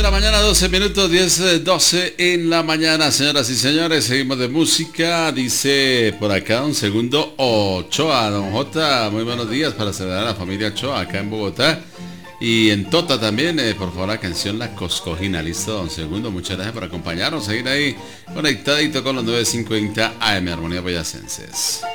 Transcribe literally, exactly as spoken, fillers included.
de la mañana, doce minutos, diez, doce en la mañana, señoras y señores, seguimos de música, dice por acá un segundo Ochoa, don J, muy buenos días para celebrar a la familia Ochoa acá en Bogotá y en Tota también, eh, por favor la canción La Coscojina, listo, don Segundo, muchas gracias por acompañarnos, seguir ahí conectadito con los novecientos cincuenta A M Armonía Boyacenses.